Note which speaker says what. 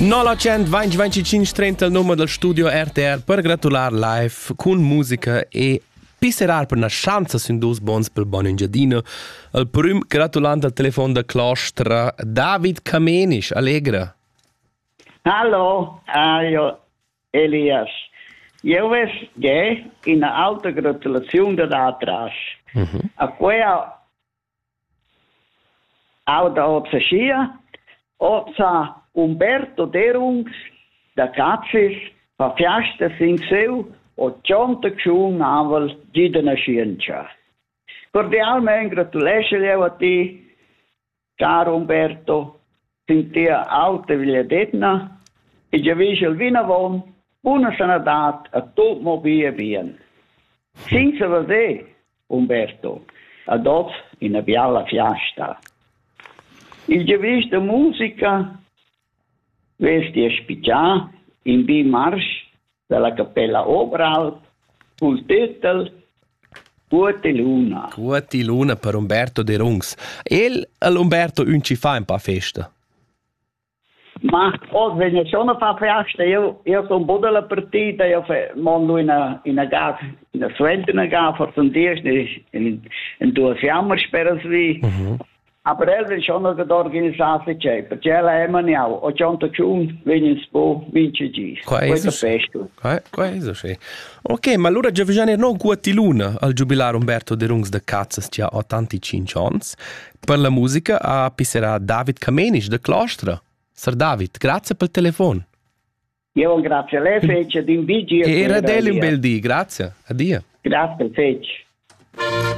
Speaker 1: 925 il numero del studio RTR per gratular live con musica e pisserar per una chance sin dus bons per buon ingiadino. Il prim gratulant al telefono da Clostra, David Kamenisch, allegra.
Speaker 2: Hallo, Elias. Io ves che in alta gratulazione da atrás. A quella auto obsessia, obsa Umberto Derungs da Cazzis, fa fiasta sin seu, o cionta ciun aval gidana scienza. Cordialmente gratulesceli a ti, caro Umberto, sin tia alta vigliadetna, e già visce il vinavon, buona sanadat a tot mo bien. Senza vedere, Umberto, ad oz in a biala fiasta. Il già vista musica, vesti a spiccià in B-Marsch della Cappella Oberalp, col titolo Guati Luna.
Speaker 1: Guati Luna per Umberto Derungs. Umberto un ci fa un po' festa?
Speaker 2: Ma wenn ich schon fa festa, io sono un po' della partita, io mando in a Sventena ga, for son dirst in 2 Jammer sperras vi. Aber wenn schon noch organizzato c'è, perché la emaniamo, o cionta ciun, veni spo, vince gi. Questo festo.
Speaker 1: Questo sì. Ok, ma allora già vediamo non Guati Luna al giubilare Umberto Derungs da Cazzas, che ha 85 anni. Per la musica a pisserà David Kamenisch da Clostra. Sir David, grazie per il telefono.
Speaker 2: Io grazie a lei, fece di invigi.
Speaker 1: E era un bel dì, grazie. Addio.
Speaker 2: Grazie, fece.